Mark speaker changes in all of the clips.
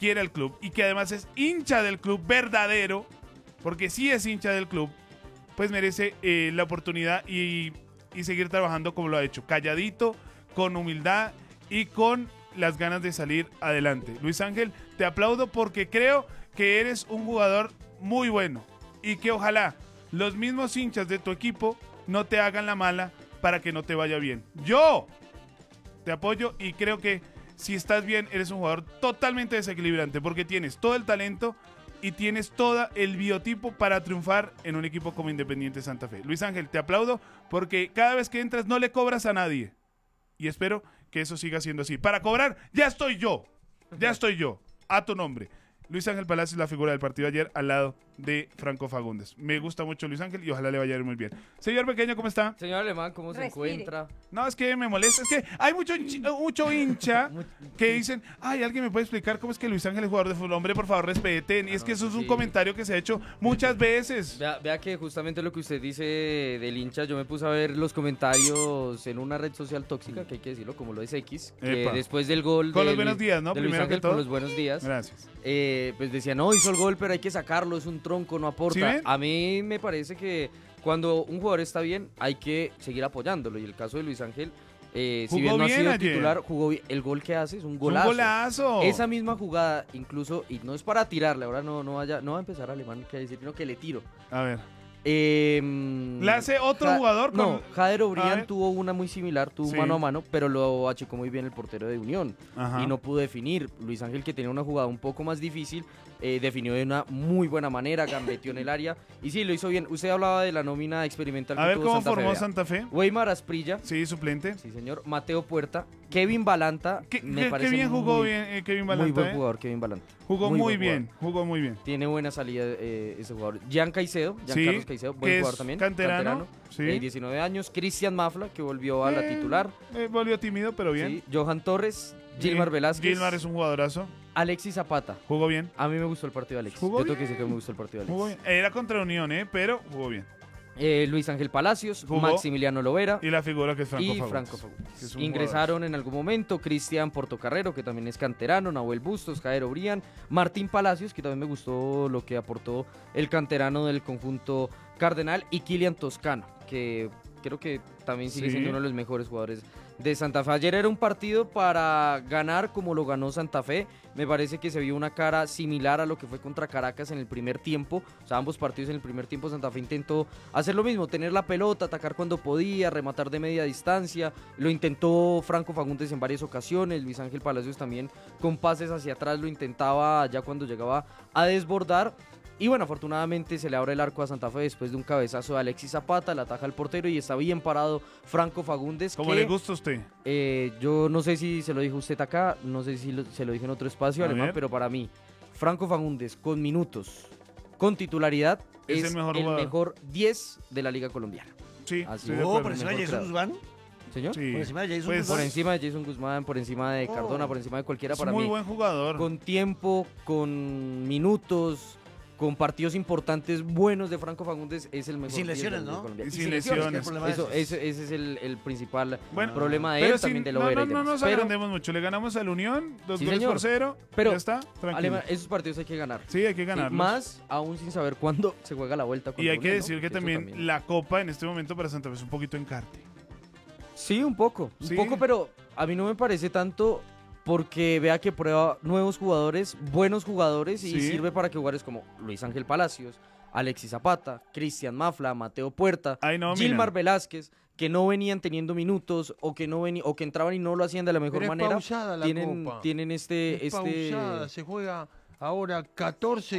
Speaker 1: quiere al club y que además es hincha del club verdadero, porque sí es hincha del club, pues merece la oportunidad y seguir trabajando como lo ha hecho, calladito, con humildad y con las ganas de salir adelante. Luis Ángel, te aplaudo porque creo que eres un jugador muy bueno y que ojalá los mismos hinchas de tu equipo no te hagan la mala para que no te vaya bien. Yo te apoyo y creo que si estás bien, eres un jugador totalmente desequilibrante porque tienes todo el talento y tienes todo el biotipo para triunfar en un equipo como Independiente Santa Fe. Luis Ángel, te aplaudo porque cada vez que entras no le cobras a nadie. Y espero que eso siga siendo así. Para cobrar, ya estoy yo, a tu nombre. Luis Ángel Palacios, la figura del partido ayer, al lado de Franco Fagundes. Me gusta mucho Luis Ángel y ojalá le vaya a ir muy bien. Señor Pequeño, ¿cómo está?
Speaker 2: Señor Alemán, ¿cómo se encuentra?
Speaker 1: No, es que me molesta, es que hay mucho hincha que dicen, ay, ¿alguien me puede explicar cómo es que Luis Ángel es jugador de fútbol? Hombre, por favor, respeten. Y es que eso es un comentario que se ha hecho muchas veces.
Speaker 2: Vea que justamente lo que usted dice del hincha, yo me puse a ver los comentarios en una red social tóxica, que hay que decirlo, como lo es X, que después del gol
Speaker 1: con los buenos días, ¿no?
Speaker 2: De Luis Ángel, con los buenos días.
Speaker 1: Gracias.
Speaker 2: Pues decía, no, hizo el gol, pero hay que sacarlo, es un tronco, no aporta.
Speaker 1: ¿Sí,
Speaker 2: a mí me parece que cuando un jugador está bien, hay que seguir apoyándolo. Y el caso de Luis Ángel, si bien no ha sido titular, jugó bien. El gol que hace es un golazo.
Speaker 1: Un golazo.
Speaker 2: Esa misma jugada, incluso, y no es para tirarle, ahora no va a empezar Alemán, que decir, sino que le tiro.
Speaker 1: A ver. ¿Le hace otro jugador?
Speaker 2: No, Jader Obrián tuvo una muy similar, tuvo mano a mano, pero lo achicó muy bien el portero de Unión. Ajá. Y no pudo definir. Luis Ángel, que tenía una jugada un poco más difícil, definió de una muy buena manera, gambeteó en el área y sí, lo hizo bien. Usted hablaba de la nómina experimental
Speaker 1: que tuvo Santa Fe. A ver, ¿cómo formó Santa Fe?
Speaker 2: Weimar Asprilla.
Speaker 1: Sí, suplente.
Speaker 2: Sí, señor. Mateo Puerta. Kevin Balanta. Me parece
Speaker 1: qué bien jugó Kevin Balanta.
Speaker 2: Muy buen jugador, Kevin Balanta.
Speaker 1: Jugó muy bien.
Speaker 2: Tiene buena salida ese jugador. Carlos Caicedo, buen jugador también.
Speaker 1: Canterano. Sí.
Speaker 2: 19 años. Cristian Mafla, que volvió a la titular.
Speaker 1: Volvió tímido, pero bien.
Speaker 2: Sí. Johan Torres. Gilmar Velázquez.
Speaker 1: Gilmar es un jugadorazo.
Speaker 2: Alexis Zapata.
Speaker 1: Jugó bien.
Speaker 2: A mí me gustó el partido de Alexis. Yo tengo que decir que me gustó el partido de Alexis.
Speaker 1: Jugó bien. Era contra Unión, pero jugó bien.
Speaker 2: Luis Ángel Palacios, Maximiliano Lovera
Speaker 1: y la figura que es
Speaker 2: Franco Fagundes. Ingresaron en algún momento Cristian Portocarrero, que también es canterano, Nahuel Bustos, Jader Obrián, Martín Palacios, que también me gustó lo que aportó el canterano del conjunto cardenal, y Kilian Toscano, que creo que también sigue siendo uno de los mejores jugadores de Santa Fe. Ayer era un partido para ganar como lo ganó Santa Fe. Me parece que se vio una cara similar a lo que fue contra Caracas en el primer tiempo. O sea, ambos partidos en el primer tiempo Santa Fe intentó hacer lo mismo, tener la pelota, atacar cuando podía, rematar de media distancia. Lo intentó Franco Fagundes en varias ocasiones, Luis Ángel Palacios también con pases hacia atrás lo intentaba ya cuando llegaba a desbordar. Y bueno, afortunadamente se le abre el arco a Santa Fe después de un cabezazo de Alexis Zapata, la ataja el portero y está bien parado Franco Fagundes.
Speaker 1: ¿Cómo le gusta a usted?
Speaker 2: Yo no sé si se lo dijo usted acá, no sé si se lo dije en otro espacio, Alemán, pero para mí, Franco Fagundes con minutos, con titularidad, es el mejor 10 de la Liga Colombiana.
Speaker 1: Sí.
Speaker 3: ¿Por encima de Jason Guzmán?
Speaker 2: ¿Señor?
Speaker 1: Sí.
Speaker 3: Por encima de Jason Guzmán.
Speaker 2: Por encima de Jason Guzmán, por encima de Cardona, por encima de cualquiera para mí.
Speaker 1: Es muy buen jugador.
Speaker 2: Con tiempo, con minutos, con partidos importantes buenos de Franco Fagundes, es el mejor.
Speaker 3: Sin lesiones, ¿no?
Speaker 1: Sin lesiones.
Speaker 2: Ese es el principal problema de él, también de Lovera.
Speaker 1: No nos agrandemos mucho. Le ganamos al Unión, 2-0,
Speaker 2: pero
Speaker 1: ya está, tranquilo.
Speaker 2: Esos partidos hay que ganar.
Speaker 1: Sí, hay que ganarlos.
Speaker 2: Más aún sin saber cuándo se juega la vuelta.
Speaker 1: Y hay que decir que también la Copa en este momento para Santa Fe es un poquito encarte.
Speaker 2: Sí, un poco, pero a mí no me parece tanto porque vea que prueba nuevos jugadores, buenos jugadores y sirve para que jugadores como Luis Ángel Palacios, Alexis Zapata, Cristian Mafla, Mateo Puerta, Gilmar Velázquez, que no venían teniendo minutos o que entraban y no lo hacían de la mejor manera, tienen
Speaker 4: pausada, se juega ahora 14 y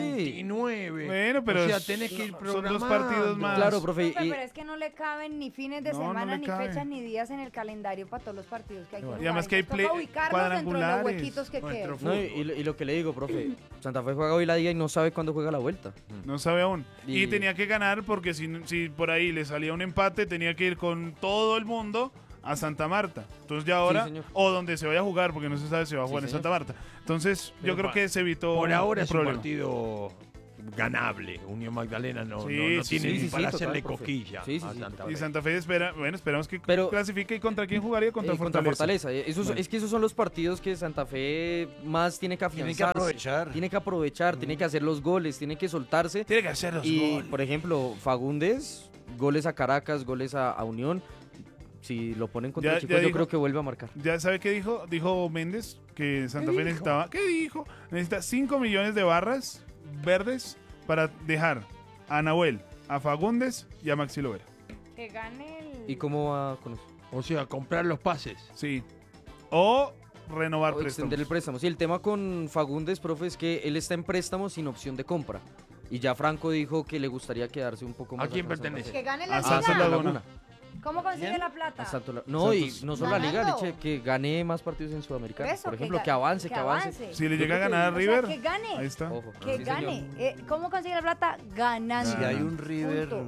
Speaker 4: 29.
Speaker 1: Bueno, pero
Speaker 4: o sea, tenés que ir programando.
Speaker 1: Son 2 partidos más.
Speaker 2: Claro, profe.
Speaker 5: Pero es que no le caben ni fines de semana, ni fechas, ni días en el calendario para todos los partidos que hay que jugar.
Speaker 1: Y además que hay
Speaker 5: ubicarlos dentro de los huequitos que quedan.
Speaker 2: No, y lo que le digo, profe, Santa Fe juega hoy la liga y no sabe cuándo juega la vuelta.
Speaker 1: No sabe aún. Y tenía que ganar porque si por ahí le salía un empate, tenía que ir con todo el mundo a Santa Marta. Entonces ya ahora, o donde se vaya a jugar, porque no se sabe si va a jugar en Santa Marta. Entonces yo creo que se evitó
Speaker 4: por ahora
Speaker 1: un
Speaker 4: es
Speaker 1: problema.
Speaker 4: un partido ganable. Unión Magdalena no
Speaker 1: Sí,
Speaker 4: tiene ni para
Speaker 2: total,
Speaker 4: hacerle
Speaker 2: profe.
Speaker 4: coquilla
Speaker 2: Sí, sí,
Speaker 4: a
Speaker 2: sí.
Speaker 4: Santa
Speaker 1: Y
Speaker 4: Fe.
Speaker 1: Santa Fe esperamos que
Speaker 2: Pero-
Speaker 1: clasifique. ¿Y contra quién jugaría? Contra Fortaleza.
Speaker 2: Bueno. Es que esos son los partidos que Santa Fe más tiene que afianzarse.
Speaker 3: Tienen que aprovechar.
Speaker 2: Tiene que hacer los goles, tiene que soltarse.
Speaker 1: Tiene que hacer los
Speaker 2: Y,
Speaker 1: goles.
Speaker 2: por ejemplo, Fagundes, goles a Caracas, goles a Unión. Si lo ponen contra
Speaker 1: Ya-
Speaker 2: Chico,
Speaker 1: ya
Speaker 2: yo
Speaker 1: dijo.
Speaker 2: creo que vuelve a marcar.
Speaker 1: ¿Ya sabe qué dijo? Dijo Méndez que Santa Fe necesitaba. ¿Qué dijo? Necesita 5 millones de barras verdes para dejar a Nahuel, a Fagundes y a Maxi Lovera.
Speaker 5: Que gane el...
Speaker 2: ¿Y cómo va con eso?
Speaker 4: O sea, comprar los pases.
Speaker 1: Sí. O renovar
Speaker 2: O
Speaker 1: préstamos.
Speaker 2: extender el préstamo. Sí, el tema con Fagundes, profe, es que él está en préstamo sin opción de compra. Y ya Franco dijo que le gustaría quedarse un poco más.
Speaker 4: ¿A quién
Speaker 2: acá en Santa
Speaker 4: pertenece?
Speaker 2: Fe.
Speaker 5: Que gane
Speaker 1: A
Speaker 5: la
Speaker 1: Santos
Speaker 5: liga.
Speaker 1: Laguna.
Speaker 5: ¿Cómo consigue la plata?
Speaker 2: A No, y
Speaker 1: Santos.
Speaker 2: no solo la liga,
Speaker 5: Ganando.
Speaker 2: leche, que gane más partidos en Sudamericana.
Speaker 5: Eso,
Speaker 2: Por ejemplo,
Speaker 5: ga-
Speaker 2: que avance.
Speaker 1: Si le
Speaker 2: Yo
Speaker 1: llega a
Speaker 2: creo que-
Speaker 1: ganar a
Speaker 5: O sea,
Speaker 1: River,
Speaker 5: que gane.
Speaker 1: ahí está.
Speaker 2: Ojo.
Speaker 5: Que
Speaker 2: Sí,
Speaker 5: gane.
Speaker 2: señor.
Speaker 5: ¿Cómo consigue la plata? Ganando.
Speaker 3: Si hay un River.
Speaker 5: Punto.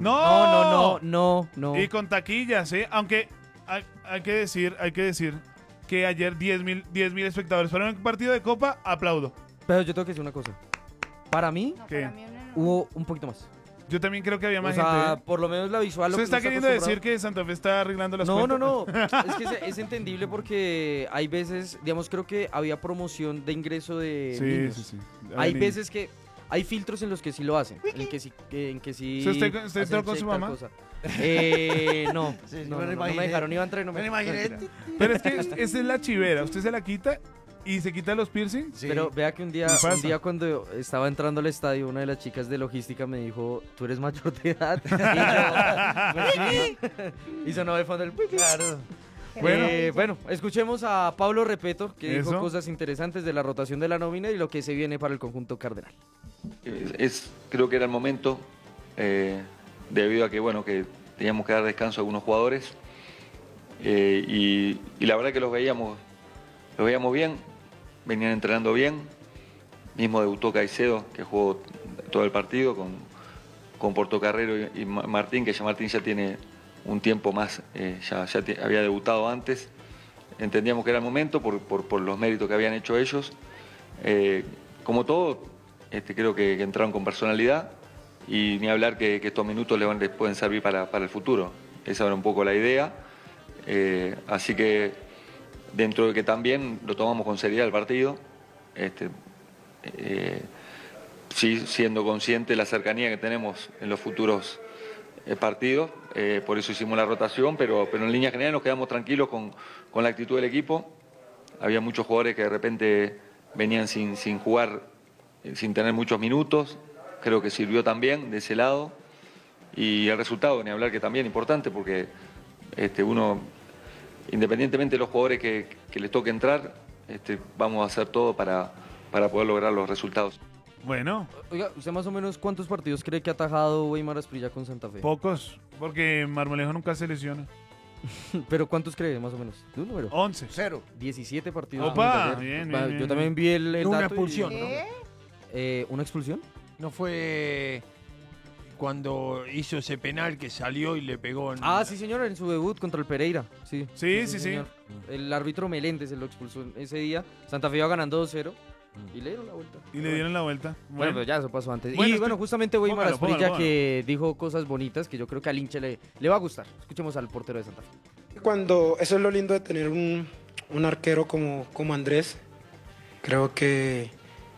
Speaker 2: No.
Speaker 1: Y con taquillas, ¿eh? Aunque hay que decir que ayer 10.000 espectadores para un partido de Copa, aplaudo.
Speaker 2: Pero yo tengo que decir una cosa. Para mí,
Speaker 5: No,
Speaker 1: ¿Qué?
Speaker 5: para mí no.
Speaker 2: hubo un poquito más.
Speaker 1: Yo también creo que había
Speaker 2: O
Speaker 1: más
Speaker 2: sea,
Speaker 1: gente.
Speaker 2: por lo menos la visual.
Speaker 1: ¿Usted está queriendo decir que Santa Fe está arreglando las cuentas?
Speaker 2: No. Es que es entendible porque hay veces, digamos, creo que había promoción de ingreso de niños.
Speaker 1: Sí.
Speaker 2: Hay veces que hay filtros en los que sí lo hacen, en que sí,
Speaker 1: ¿Usted
Speaker 2: hacen
Speaker 1: entró con
Speaker 2: check,
Speaker 1: su
Speaker 2: tal
Speaker 1: mamá?
Speaker 2: cosa. No,
Speaker 3: Sí,
Speaker 2: no,
Speaker 3: me lo
Speaker 2: no me
Speaker 3: imaginé.
Speaker 2: dejaron, iba a entrar y no
Speaker 3: Me
Speaker 2: me
Speaker 3: lo imaginé.
Speaker 2: Mentira.
Speaker 1: Pero es que esa es la chivera. Usted se la quita y se quita los piercings.
Speaker 3: Sí.
Speaker 2: Pero vea que un día,
Speaker 1: ¿Qué pasa?
Speaker 2: cuando estaba entrando al estadio, una de las chicas de logística me dijo, ¿tú eres mayor de edad? Y yo, pues sí. Y sonó de fondo el...
Speaker 3: Claro.
Speaker 5: Qué
Speaker 1: Bueno.
Speaker 5: maravilla.
Speaker 2: Bueno, escuchemos a Pablo Repeto, que dijo
Speaker 1: Eso.
Speaker 2: cosas interesantes de la rotación de la nómina y lo que se viene para el conjunto cardenal.
Speaker 6: Creo que era el momento, debido a que que teníamos que dar descanso a algunos jugadores, y la verdad que los veíamos bien, venían entrenando bien, mismo debutó Caicedo, que jugó todo el partido con Portocarrero y Martín, que Martín ya tiene un tiempo más, había debutado antes. Entendíamos que era el momento por los méritos que habían hecho ellos. Como todo, creo que entraron con personalidad, y ni hablar que estos minutos les pueden servir para el futuro. Esa era un poco la idea. Así que dentro de que también lo tomamos con seriedad el partido, sí siendo consciente de la cercanía que tenemos en los futuros partidos, por eso hicimos la rotación, pero en línea general nos quedamos tranquilos con la actitud del equipo. Había muchos jugadores que de repente venían sin jugar, sin tener muchos minutos. Creo que sirvió también de ese lado, y el resultado, ni hablar, que también importante, porque uno, independientemente de los jugadores que les toque entrar, vamos a hacer todo para poder lograr los resultados.
Speaker 1: Bueno,
Speaker 2: Oiga, ¿usted más o menos cuántos partidos cree que ha atajado Weimar Asprilla con Santa Fe?
Speaker 1: pocos, porque Marmolejo nunca se lesiona.
Speaker 2: ¿Pero cuántos cree, más o menos? ¿De un número?
Speaker 1: 11.
Speaker 3: 0.
Speaker 2: 17 partidos.
Speaker 1: Opa,
Speaker 2: con Inter.
Speaker 1: bien,
Speaker 2: Va,
Speaker 1: bien,
Speaker 2: Yo
Speaker 1: bien.
Speaker 2: también vi el
Speaker 4: Una
Speaker 2: dato y-
Speaker 4: expulsión, ¿no?
Speaker 5: ¿Qué?
Speaker 2: ¿Una expulsión?
Speaker 4: No fue cuando hizo ese penal que salió y le pegó en...
Speaker 2: Ah, sí, señor, en su debut contra el Pereira. Sí,
Speaker 1: Sí.
Speaker 2: señor. El árbitro Meléndez se lo expulsó ese día. Santa Fe iba ganando 2-0 y le dieron la vuelta.
Speaker 1: Y le dieron la vuelta.
Speaker 2: Bueno, pero ya eso pasó antes.
Speaker 1: Bueno,
Speaker 2: Y bueno, justamente Weimar
Speaker 1: póngalo,
Speaker 2: Asprilla,
Speaker 1: póngalo.
Speaker 2: que dijo cosas bonitas que yo creo que al hincha le va a gustar. Escuchemos al portero de Santa Fe.
Speaker 7: Eso es lo lindo de tener un arquero como Andrés. Creo que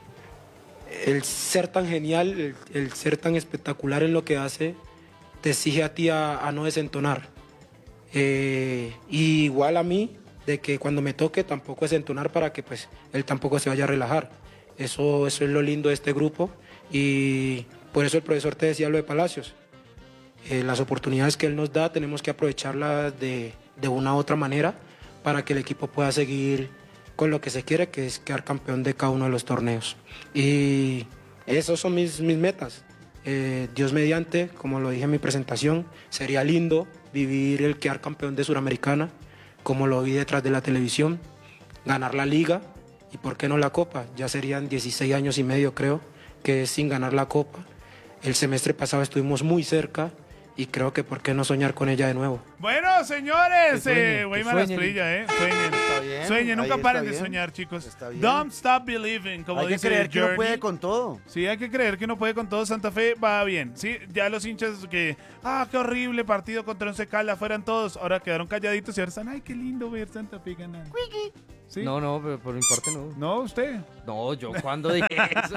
Speaker 7: el ser tan genial, el ser tan espectacular en lo que hace, te exige a ti a no desentonar. Y igual a mí, de que cuando me toque tampoco desentonar, para que pues él tampoco se vaya a relajar. Eso es lo lindo de este grupo, y por eso el profesor te decía lo de Palacios. Las oportunidades que él nos da tenemos que aprovecharlas de una u otra manera, para que el equipo pueda seguir con lo que se quiere, que es quedar campeón de cada uno de los torneos. Y esos son mis metas. Dios mediante, como lo dije en mi presentación, sería lindo vivir el quedar campeón de Suramericana, como lo vi detrás de la televisión, ganar la liga y por qué no la copa. Ya serían 16 años y medio, creo, que sin ganar la copa. El semestre pasado estuvimos muy cerca y creo que por qué no soñar con ella de nuevo.
Speaker 1: Bueno, señores, Weimar
Speaker 2: sueñen.
Speaker 1: Asprilla, sueñen.
Speaker 3: Está bien.
Speaker 1: Sueñen,
Speaker 3: ahí
Speaker 1: nunca
Speaker 3: está
Speaker 1: paren de
Speaker 3: bien.
Speaker 1: soñar, chicos.
Speaker 3: Está bien.
Speaker 1: Don't stop believing, como
Speaker 3: Hay que
Speaker 1: dice
Speaker 3: creer que uno
Speaker 1: Journey.
Speaker 3: puede con todo.
Speaker 1: Sí, hay que creer que uno puede con todo. Santa Fe va bien. Sí, ya los hinchas que, qué horrible partido contra Once Caldas, fueran todos. Ahora quedaron calladitos y ahora están, ay, qué lindo ver Santa Fe ganar. ¿Sí?
Speaker 2: No, pero por mi parte no.
Speaker 1: No, usted.
Speaker 2: No, yo cuando dije eso.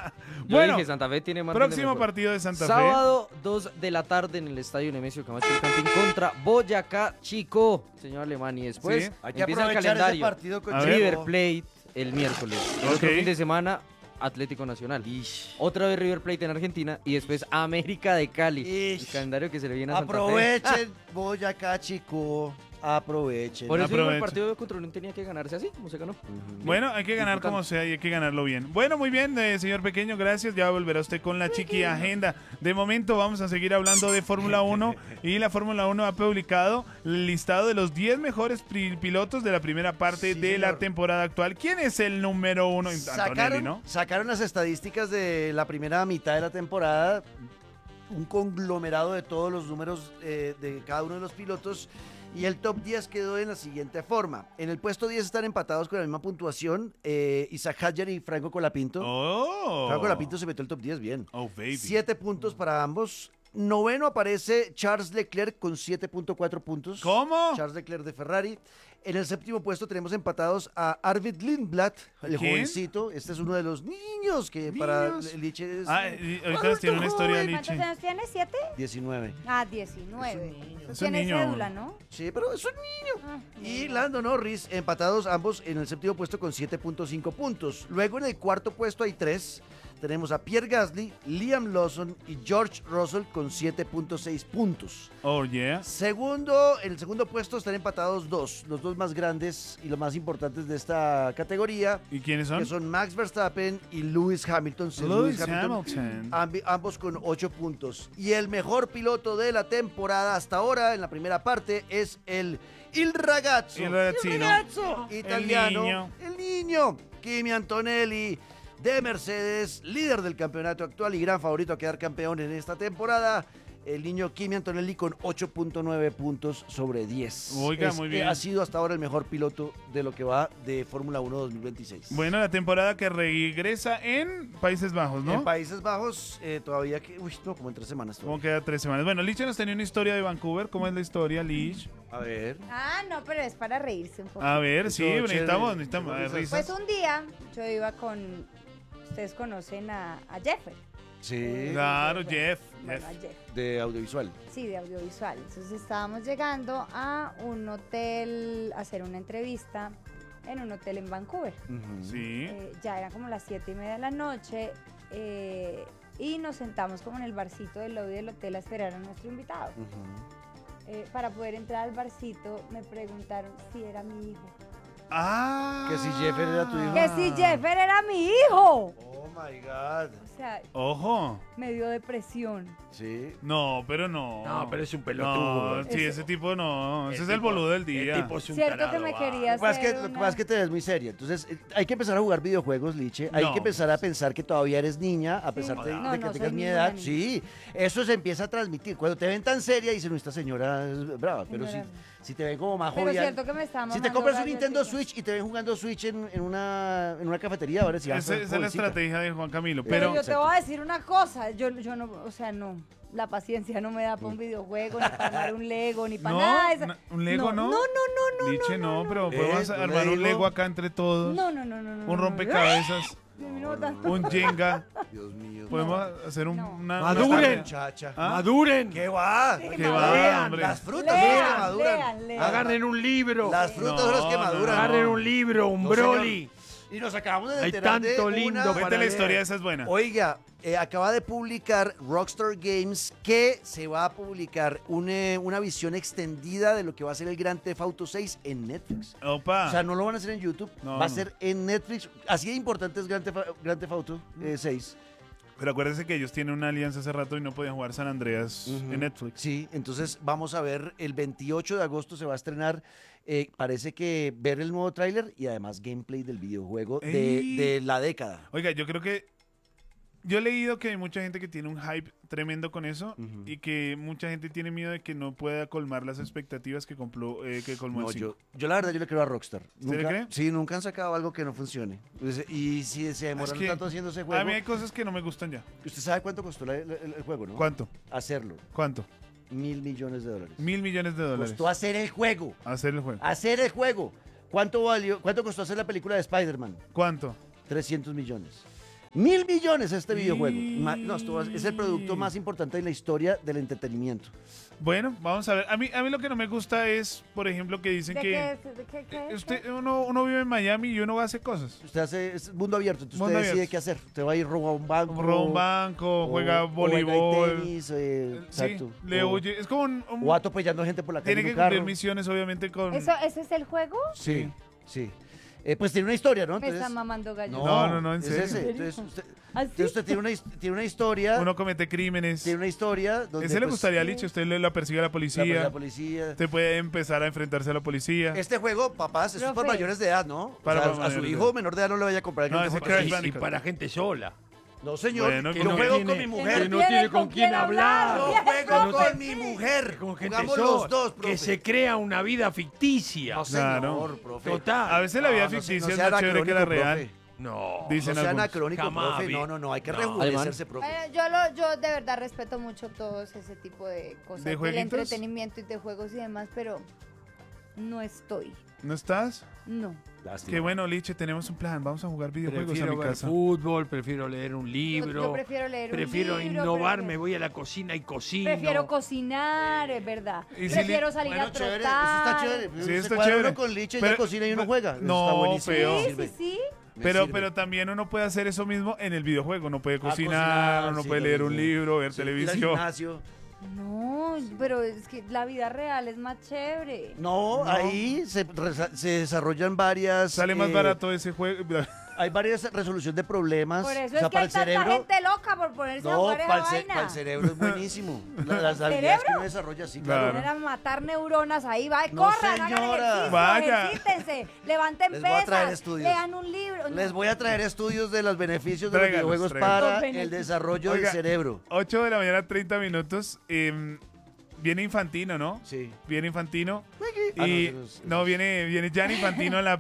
Speaker 2: Yo
Speaker 1: Bueno,
Speaker 2: dije Santa Fe tiene más.
Speaker 1: Próximo partido de Santa Fe.
Speaker 2: Sábado 2 de la tarde en el estadio Nemesio Camacho del Campín contra Boyacá Chico, señor Alemán. Y después
Speaker 1: Sí.
Speaker 3: Hay que
Speaker 2: empieza el
Speaker 3: aprovechar ese
Speaker 2: calendario.
Speaker 3: partido con
Speaker 1: A ver.
Speaker 2: River Plate el miércoles. El otro
Speaker 1: Ok.
Speaker 2: fin de semana, Atlético Nacional. Otra vez River Plate en Argentina y después América de Cali. El calendario que se le viene a Santa Fe.
Speaker 3: Aprovechen, Boyacá, chico. Aprovechen.
Speaker 2: Por eso digo, el
Speaker 1: Aproveche.
Speaker 2: partido contra Unión tenía que ganarse así, como se ganó.
Speaker 1: Bueno, hay que ganar
Speaker 2: Importante.
Speaker 1: como sea y hay que ganarlo bien. Bueno, muy bien, señor Pequeño, gracias. Ya volverá usted con la chiqui agenda. De momento vamos a seguir hablando de Fórmula 1 y la Fórmula 1 ha publicado el listado de los 10 mejores pilotos de la primera parte
Speaker 3: Sí,
Speaker 1: de la
Speaker 3: señor.
Speaker 1: temporada actual. ¿Quién es el número 1? Antonelli, ¿no?
Speaker 3: Sacaron las estadísticas de la primera mitad de la temporada, un conglomerado de todos los números de cada uno de los pilotos, y el top 10 quedó en la siguiente forma. En el puesto 10 están empatados con la misma puntuación, Isaac Hadjar y Franco Colapinto.
Speaker 1: Oh.
Speaker 3: Franco Colapinto se metió el top 10 bien.
Speaker 1: Oh, baby.
Speaker 3: 7 puntos para ambos. Noveno aparece Charles Leclerc con 7.4 puntos.
Speaker 1: ¿Cómo?
Speaker 3: Charles Leclerc de Ferrari. En el séptimo puesto tenemos empatados a Arvid Lindblad, el
Speaker 1: ¿Quién?
Speaker 3: jovencito. Este es uno de los niños que para
Speaker 1: ¿Niños?
Speaker 3: Liche es
Speaker 1: Y ahorita nos tiene una historia,
Speaker 5: ¿Cuántos
Speaker 1: Liche.
Speaker 5: años tiene? ¿7?
Speaker 3: 19.
Speaker 5: Ah, 19.
Speaker 1: Es un
Speaker 5: Tiene
Speaker 1: niño.
Speaker 5: cédula, ¿no?
Speaker 3: Sí, pero es un niño.
Speaker 5: Ah,
Speaker 3: Y
Speaker 5: no.
Speaker 3: Lando Norris, empatados ambos en el séptimo puesto con 7.5 puntos. Luego en el cuarto puesto hay 3. Tenemos a Pierre Gasly, Liam Lawson y George Russell con 7.6 puntos.
Speaker 1: Oh, yeah.
Speaker 3: En el segundo puesto están empatados los dos más grandes y los más importantes de esta categoría,
Speaker 1: ¿Y quiénes
Speaker 3: que
Speaker 1: son?
Speaker 3: son Max Verstappen y Lewis Hamilton.
Speaker 1: Lewis Hamilton.
Speaker 3: Ambos con 8 puntos. Y el mejor piloto de la temporada hasta ahora, en la primera parte, es el Ragazzo.
Speaker 1: El ragazzino.
Speaker 3: Italiano.
Speaker 1: El niño.
Speaker 3: El niño. Kimi Antonelli de Mercedes, líder del campeonato actual y gran favorito a quedar campeón en esta temporada. El niño Kimi Antonelli con 8.9 puntos sobre 10.
Speaker 1: Oiga, muy bien.
Speaker 3: Ha sido hasta ahora el mejor piloto de lo que va de Fórmula 1 2026.
Speaker 1: Bueno, la temporada que regresa en Países Bajos, ¿no?
Speaker 3: En Países Bajos todavía como en 3 semanas.
Speaker 1: ¿Cómo
Speaker 3: Todavía.
Speaker 1: queda 3 semanas? Bueno, Liche nos tenía una historia de Vancouver. ¿Cómo es la historia, Lich?
Speaker 3: A ver.
Speaker 5: Ah, no, pero es para reírse un poco.
Speaker 1: A ver,
Speaker 3: Eso,
Speaker 1: sí,
Speaker 3: chévere.
Speaker 1: necesitamos
Speaker 3: Risas.
Speaker 1: risas.
Speaker 5: Pues un día yo iba con... Ustedes conocen a Jeffer.
Speaker 3: Sí.
Speaker 1: Claro, Jeff.
Speaker 5: Bueno,
Speaker 1: Jeff.
Speaker 5: a Jeff.
Speaker 3: De audiovisual.
Speaker 5: Sí, de audiovisual. Entonces estábamos llegando a un hotel a hacer una entrevista en un hotel en Vancouver.
Speaker 1: Sí.
Speaker 5: Ya eran como las 7:30 de la noche y nos sentamos como en el barcito del lobby del hotel a esperar a nuestro invitado. Para poder entrar al barcito me preguntaron si era mi hijo.
Speaker 1: Ah.
Speaker 3: Que si Jeffer era tu hijo.
Speaker 5: Que si Jeffer era mi hijo.
Speaker 3: Oh my God.
Speaker 5: O sea,
Speaker 1: Ojo.
Speaker 5: me dio depresión.
Speaker 3: Sí.
Speaker 1: No, pero no.
Speaker 4: No, pero es un pelotudo.
Speaker 1: No, sí, ese tipo no. Ese es el
Speaker 4: tipo-
Speaker 1: boludo del día.
Speaker 4: El tipo es un
Speaker 5: Cierto
Speaker 4: tarado,
Speaker 5: que me
Speaker 4: va.
Speaker 5: quería
Speaker 3: Lo que pasa es
Speaker 5: hacer
Speaker 3: que, lo que
Speaker 5: una-
Speaker 3: pasa es que te ves muy seria. Entonces, hay que empezar a jugar videojuegos, Liche. Hay
Speaker 1: No.
Speaker 3: que empezar a pensar que todavía eres niña, a pesar de,
Speaker 5: No,
Speaker 3: de que
Speaker 5: no,
Speaker 3: tengas
Speaker 5: soy
Speaker 3: mi
Speaker 5: ninguna
Speaker 3: edad.
Speaker 5: niña.
Speaker 3: Sí, eso se empieza a transmitir. Cuando te ven tan seria, dicen, no, esta señora es brava. Pero
Speaker 5: Señora.
Speaker 3: si te ven como más
Speaker 5: Pero
Speaker 3: jovial.
Speaker 5: cierto que me estábamos
Speaker 3: Si te
Speaker 5: dando
Speaker 3: compras un
Speaker 5: gallo,
Speaker 3: Nintendo
Speaker 5: chica.
Speaker 3: Switch y te ven jugando Switch en una cafetería, ahora sí.
Speaker 1: Esa es la estrategia de Juan Camilo.
Speaker 5: Pero
Speaker 1: Pero
Speaker 5: yo te voy a decir una cosa, yo no, o sea, no, la paciencia no me da para un videojuego, ni para armar un Lego, ni para
Speaker 1: no,
Speaker 5: nada. de esa-
Speaker 1: un Lego no.
Speaker 5: No,
Speaker 1: Liche no, pero podemos
Speaker 3: yo le
Speaker 1: armar un
Speaker 3: digo.
Speaker 1: Lego acá entre todos.
Speaker 5: no.
Speaker 1: Un rompecabezas,
Speaker 5: No.
Speaker 1: un Jenga.
Speaker 3: Dios mío.
Speaker 1: Podemos hacer
Speaker 5: No.
Speaker 1: una
Speaker 4: Maduren.
Speaker 1: tarea.
Speaker 3: Muchacha.
Speaker 1: ¿Ah?
Speaker 4: ¡Maduren!
Speaker 3: ¿Qué va?
Speaker 1: ¿Qué va, hombre?
Speaker 3: Las frutas son las que maduran.
Speaker 5: Lean.
Speaker 4: Agarren un libro.
Speaker 3: Las frutas son las que
Speaker 1: No,
Speaker 3: maduran.
Speaker 1: no.
Speaker 4: Agarren un libro, un
Speaker 3: No,
Speaker 4: Broly.
Speaker 3: Y nos acabamos de
Speaker 4: Hay
Speaker 3: enterar de
Speaker 4: tanto lindo
Speaker 3: una...
Speaker 4: para
Speaker 1: Cuente la
Speaker 4: leer.
Speaker 1: historia, esa es buena.
Speaker 3: Oiga, acaba de publicar Rockstar Games que se va a publicar una visión extendida de lo que va a ser el Grand Theft Auto 6 en Netflix.
Speaker 1: Opa.
Speaker 3: O sea, no lo van a hacer en YouTube,
Speaker 1: No,
Speaker 3: va a
Speaker 1: no.
Speaker 3: ser en Netflix. Así de importante es Grand Theft Auto 6.
Speaker 1: Pero acuérdense que ellos tienen una alianza hace rato y no podían jugar San Andreas
Speaker 3: Ujú.
Speaker 1: en Netflix.
Speaker 3: Sí, entonces vamos a ver, el 28 de agosto se va a estrenar, parece que ver el nuevo tráiler y además gameplay del videojuego
Speaker 1: Ey.
Speaker 3: de la década.
Speaker 1: Oiga, yo creo que Yo he leído que hay mucha gente que tiene un hype tremendo con eso y que mucha gente tiene miedo de que no pueda colmar las expectativas que colmó el 5.
Speaker 3: Yo la verdad yo le creo a Rockstar.
Speaker 1: ¿Usted le cree?
Speaker 3: Sí, nunca han sacado algo que no funcione. Y si se demoran
Speaker 1: Es que
Speaker 3: tanto haciendo ese juego.
Speaker 1: A mí hay cosas que no me gustan ya.
Speaker 3: Usted sabe cuánto costó el juego, ¿no?
Speaker 1: ¿Cuánto?
Speaker 3: Hacerlo.
Speaker 1: ¿Cuánto?
Speaker 3: $1.000 millones.
Speaker 1: $1.000 millones.
Speaker 3: Costó hacer el juego.
Speaker 1: Hacer el juego.
Speaker 3: Hacer el juego. ¿Cuánto costó hacer la película de Spider-Man?
Speaker 1: ¿Cuánto?
Speaker 3: 300 millones. $1.000 millones este videojuego. No, esto es el producto más importante en la historia del entretenimiento.
Speaker 1: Bueno, vamos a ver. A mí lo que no me gusta es, por ejemplo, que dicen
Speaker 5: ¿De
Speaker 1: que
Speaker 5: qué?
Speaker 1: uno vive en Miami y uno hace cosas.
Speaker 3: Usted hace es mundo abierto, entonces
Speaker 1: Mundo
Speaker 3: usted decide
Speaker 1: abierto.
Speaker 3: qué hacer. Usted va a ir roba un banco.
Speaker 1: Roba un banco, juega
Speaker 3: o
Speaker 1: voleibol.
Speaker 3: juega tenis, exacto.
Speaker 1: Sí, le huye. Es como
Speaker 3: O atropellando gente por la calle
Speaker 1: tiene
Speaker 3: en
Speaker 1: que
Speaker 3: un carro.
Speaker 1: cumplir misiones, obviamente, con...
Speaker 5: ¿Ese es el juego?
Speaker 3: Sí, sí. Pues tiene una historia, ¿no?
Speaker 5: Me
Speaker 3: Entonces,
Speaker 5: está mamando gallo.
Speaker 1: No, en
Speaker 3: es
Speaker 1: serio.
Speaker 3: ese. Entonces usted,
Speaker 5: ¿Ah, sí?
Speaker 3: entonces usted tiene una historia.
Speaker 1: Uno comete crímenes.
Speaker 3: Tiene una historia donde
Speaker 1: Ese le
Speaker 3: pues,
Speaker 1: gustaría a Lich, usted la persigue a la policía.
Speaker 3: la policía.
Speaker 1: Usted puede empezar a enfrentarse a la policía.
Speaker 3: Este juego, papás, es para
Speaker 5: Profe.
Speaker 3: mayores de edad, ¿no?
Speaker 1: Para
Speaker 3: O sea, a
Speaker 1: mayores
Speaker 3: su
Speaker 1: de
Speaker 3: hijo
Speaker 1: edad.
Speaker 3: menor de edad no le vaya a comprar el
Speaker 1: No,
Speaker 3: Grand
Speaker 1: ese
Speaker 3: Theft
Speaker 1: Crash
Speaker 3: Auto.
Speaker 1: Bandicoot.
Speaker 4: Y para gente sola.
Speaker 3: No, señor.
Speaker 1: Bueno,
Speaker 3: que
Speaker 1: no
Speaker 3: no juego
Speaker 4: tiene-
Speaker 3: con mi
Speaker 4: que
Speaker 3: mujer.
Speaker 4: no tiene con quién hablar.
Speaker 3: Yo
Speaker 5: Viejo,
Speaker 3: juego
Speaker 5: ¿por
Speaker 3: con
Speaker 5: qué?
Speaker 3: mi mujer.
Speaker 4: Con gente
Speaker 3: Jugamos
Speaker 4: sola.
Speaker 3: los dos, profe.
Speaker 4: Que se crea una vida ficticia.
Speaker 3: No, señor,
Speaker 1: Claro.
Speaker 3: profe.
Speaker 4: Total.
Speaker 1: A veces la vida
Speaker 3: No, no
Speaker 1: ficticia
Speaker 3: sea
Speaker 1: es más chévere que la
Speaker 3: anacrónico,
Speaker 1: real.
Speaker 3: profe.
Speaker 4: No.
Speaker 1: Dicen
Speaker 3: No sea
Speaker 1: algunos.
Speaker 3: anacrónico,
Speaker 4: Jamás
Speaker 3: profe.
Speaker 4: vi.
Speaker 3: No, hay que
Speaker 4: No.
Speaker 3: rejuvenecerse, profe.
Speaker 5: Yo de verdad respeto mucho todos ese tipo de cosas.
Speaker 1: ¿De
Speaker 5: del
Speaker 1: jueguitos?
Speaker 5: entretenimiento y de juegos y demás, pero no estoy.
Speaker 1: ¿No estás?
Speaker 5: No.
Speaker 3: Lástima.
Speaker 1: Qué bueno, Liche, tenemos un plan. Vamos a jugar videojuegos
Speaker 4: Prefiero
Speaker 1: a mi
Speaker 4: ver
Speaker 1: casa.
Speaker 4: fútbol, prefiero leer un libro.
Speaker 5: Yo prefiero leer
Speaker 4: Prefiero
Speaker 5: un libro.
Speaker 4: innovar, me voy a la cocina y cocino.
Speaker 5: Prefiero cocinar, es verdad.
Speaker 1: Y si
Speaker 5: Prefiero salir
Speaker 3: Bueno,
Speaker 5: a
Speaker 3: chévere,
Speaker 5: trotar.
Speaker 3: eso está chévere.
Speaker 1: Sí,
Speaker 3: Se
Speaker 1: está
Speaker 3: cuadra
Speaker 1: chévere.
Speaker 3: uno con Liche y
Speaker 1: Pero-
Speaker 3: la cocina y uno juega. Eso
Speaker 1: No,
Speaker 3: está buenísimo.
Speaker 1: feo.
Speaker 3: Me
Speaker 5: Sí,
Speaker 3: sirve.
Speaker 5: sí, sí.
Speaker 3: Me
Speaker 1: Pero
Speaker 3: sirve.
Speaker 1: también uno puede hacer eso mismo en el videojuego. Uno puede cocinar,
Speaker 3: cocinar,
Speaker 1: uno
Speaker 3: sí,
Speaker 1: puede
Speaker 3: lo
Speaker 1: leer un
Speaker 3: mismo.
Speaker 1: libro, ver
Speaker 3: Sí, ir al
Speaker 1: televisión.
Speaker 3: gimnasio.
Speaker 5: No, pero es que la vida real es más chévere.
Speaker 3: No, ahí se desarrollan varias.
Speaker 1: Sale más barato ese juego.
Speaker 3: Hay varias resolución de problemas.
Speaker 5: Por eso
Speaker 3: O sea,
Speaker 5: es que hay tanta
Speaker 3: cerebro.
Speaker 5: gente loca por ponerse a
Speaker 3: No,
Speaker 5: jugar esa
Speaker 3: para
Speaker 5: vaina.
Speaker 3: el cerebro es buenísimo. Las habilidades que
Speaker 5: ¿Cerebro?
Speaker 3: uno desarrolla, sí,
Speaker 1: Claro.
Speaker 3: claro.
Speaker 5: Poner a matar neuronas ahí, va,
Speaker 3: No,
Speaker 5: corran, hagan
Speaker 3: señora.
Speaker 5: ejercicio,
Speaker 1: Vaya.
Speaker 5: ejercítense, levanten
Speaker 3: Les voy a traer
Speaker 5: pesas,
Speaker 3: estudios.
Speaker 5: lean un libro.
Speaker 3: Les voy a traer estudios de los beneficios de los
Speaker 1: Tráigalos,
Speaker 3: videojuegos
Speaker 1: tráigalos.
Speaker 3: para
Speaker 5: Los
Speaker 3: el
Speaker 5: beneficios.
Speaker 3: desarrollo
Speaker 1: Oiga,
Speaker 3: del cerebro.
Speaker 1: 8 de la mañana, 30 minutos. Viene Infantino, ¿no?
Speaker 3: Sí.
Speaker 1: Viene Infantino.
Speaker 3: Ah,
Speaker 1: Y
Speaker 3: no, eso es-
Speaker 1: no, viene Gianni Infantino a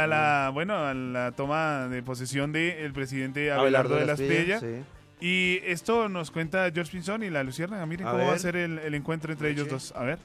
Speaker 1: la toma de posesión del presidente Abelardo de las Pellas.
Speaker 3: Sí.
Speaker 1: Y esto nos cuenta George Pinzón y la Luciérnaga. Miren
Speaker 3: A
Speaker 1: cómo va a
Speaker 3: ver.
Speaker 1: ser el encuentro entre ellos
Speaker 3: Eche.
Speaker 1: dos. A ver.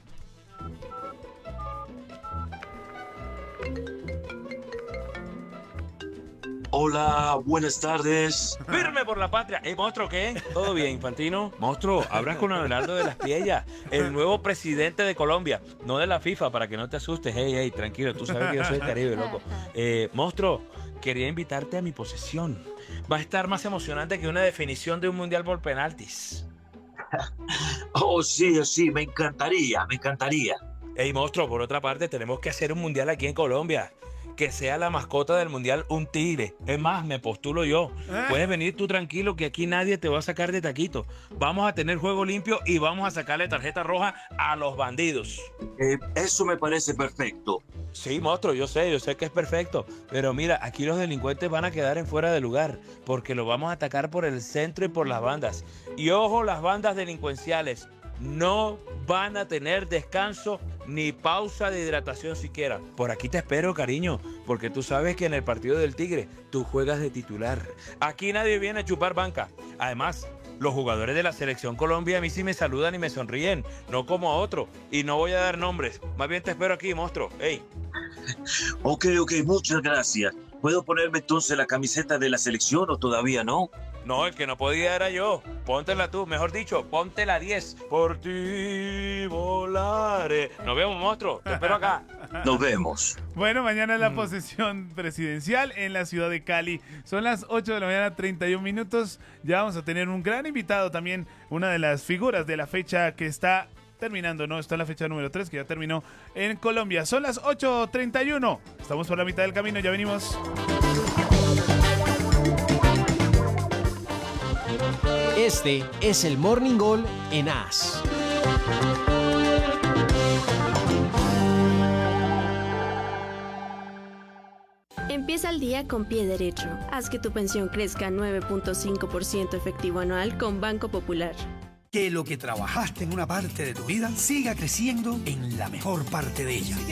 Speaker 8: Hola, buenas tardes. Firme por la patria. ¿Monstruo qué? ¿Todo bien, Infantino? Monstruo, hablas con Abelardo de las Piellas, el nuevo presidente de Colombia, no de la FIFA, para que no te asustes. Hey, tranquilo, tú sabes que yo soy el Caribe, loco. Monstruo, quería invitarte a mi posesión. Va a estar más emocionante que una definición de un mundial por penaltis.
Speaker 9: Oh, sí, me encantaría.
Speaker 8: Hey, monstruo, por otra parte, tenemos que hacer un mundial aquí en Colombia. Que sea la mascota del mundial un tigre. Es más, me postulo yo. Puedes venir tú tranquilo que aquí nadie te va a sacar de taquito. Vamos a tener juego limpio y vamos a sacarle tarjeta roja a los bandidos.
Speaker 9: Eso me parece perfecto.
Speaker 8: Sí, monstruo, yo sé que es perfecto. Pero mira, aquí los delincuentes van a quedar en fuera de lugar porque los vamos a atacar por el centro y por las bandas. Y ojo, las bandas delincuenciales no van a tener descanso ni pausa de hidratación siquiera. Por aquí te espero, cariño, porque tú sabes que en el partido del Tigre tú juegas de titular. Aquí nadie viene a chupar banca. Además, los jugadores de la Selección Colombia a mí sí me saludan y me sonríen, no como a otro. Y no voy a dar nombres. Más bien te espero aquí, monstruo. Hey.
Speaker 9: Ok, muchas gracias. ¿Puedo ponerme entonces la camiseta de la selección o todavía no?
Speaker 8: No, el que no podía era yo. Póntela tú, mejor dicho, ponte la 10. Por ti volaré. Nos vemos, monstruo. Te espero acá.
Speaker 9: Nos vemos.
Speaker 1: Bueno, mañana es la posesión presidencial en la ciudad de Cali. Son las 8 de la mañana, 31 minutos. Ya vamos a tener un gran invitado también, una de las figuras de la fecha que está terminando, ¿no? Está la fecha número 3 que ya terminó en Colombia. Son las 8:31. Estamos por la mitad del camino, ya venimos.
Speaker 10: Este es el Morning Goal en AS.
Speaker 11: En Empieza el día con pie derecho. Haz que tu pensión crezca 9.5% efectivo anual con Banco Popular.
Speaker 12: Que lo que trabajaste en una parte de tu vida siga creciendo en la mejor parte de ella.